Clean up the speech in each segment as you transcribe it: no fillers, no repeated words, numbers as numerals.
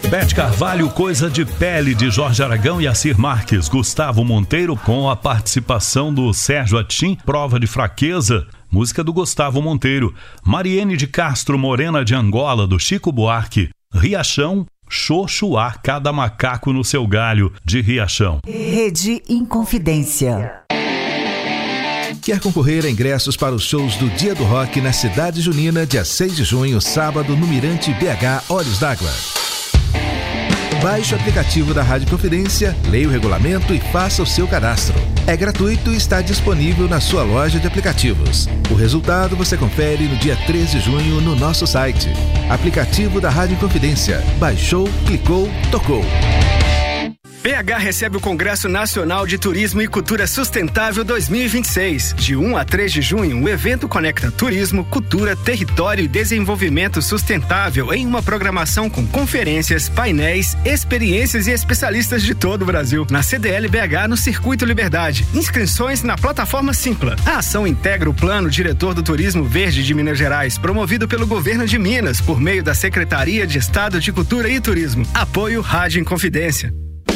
Beth Carvalho, Coisa de Pele, de Jorge Aragão e Assir Marques. Gustavo Monteiro, com a participação do Sérgio Atim, Prova de Fraqueza, música do Gustavo Monteiro. Mariene de Castro, Morena de Angola, do Chico Buarque. Riachão, Xoxuá, Cada Macaco no Seu Galho, de Riachão. Rede Inconfidência. Quer concorrer a ingressos para os shows do Dia do Rock na Cidade Junina, dia 6 de junho, sábado, no Mirante BH Olhos d'Água? Baixe o aplicativo da Rádio Confidência, leia o regulamento e faça o seu cadastro. É gratuito e está disponível na sua loja de aplicativos. O resultado você confere no dia 13 de junho no nosso site. Aplicativo da Rádio Confidência. Baixou, clicou, tocou. BH recebe o Congresso Nacional de Turismo e Cultura Sustentável 2026. De 1 a 3 de junho, o evento conecta turismo, cultura, território e desenvolvimento sustentável em uma programação com conferências, painéis, experiências e especialistas de todo o Brasil. Na CDL BH, no Circuito Liberdade. Inscrições na plataforma Simpla. A ação integra o Plano Diretor do Turismo Verde de Minas Gerais, promovido pelo Governo de Minas, por meio da Secretaria de Estado de Cultura e Turismo. Apoio Rádio Inconfidência.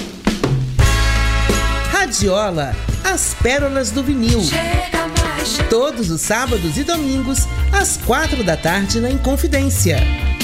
Radiola, as pérolas do vinil. Todos os sábados e domingos, às 4 da tarde na Inconfidência.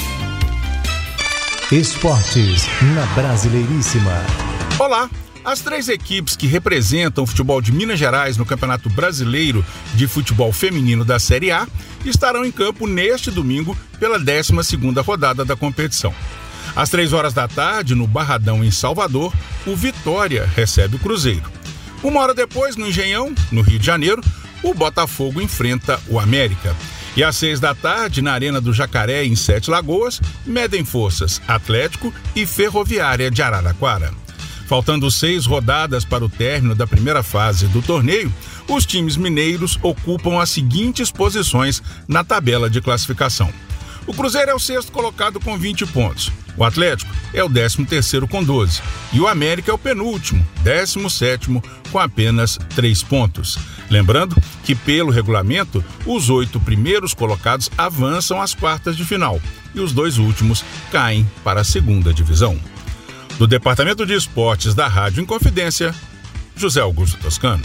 Esportes na Brasileiríssima. Olá! As 3 equipes que representam o futebol de Minas Gerais no Campeonato Brasileiro de Futebol Feminino da Série A estarão em campo neste domingo pela 12ª rodada da competição. Às 3 horas da tarde, no Barradão, em Salvador, o Vitória recebe o Cruzeiro. 1 hora depois, no Engenhão, no Rio de Janeiro, o Botafogo enfrenta o América. E às 6 da tarde, na Arena do Jacaré, em Sete Lagoas, medem forças Atlético e Ferroviária de Araraquara. Faltando 6 rodadas para o término da primeira fase do torneio, os times mineiros ocupam as seguintes posições na tabela de classificação. O Cruzeiro é o 6º colocado com 20 pontos. O Atlético é o 13º com 12. E o América é o penúltimo, 17º, com apenas 3 pontos. Lembrando que, pelo regulamento, os 8 primeiros colocados avançam às quartas de final e os 2 últimos caem para a 2ª divisão. Do Departamento de Esportes da Rádio Inconfidência, José Augusto Toscano.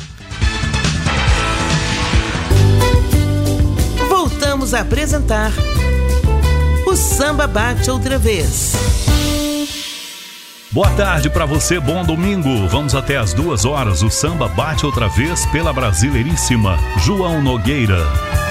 Voltamos a apresentar o Samba Bate Outra Vez. Boa tarde para você, bom domingo. Vamos até às 2 horas. O Samba Bate Outra Vez pela Brasileiríssima. João Nogueira.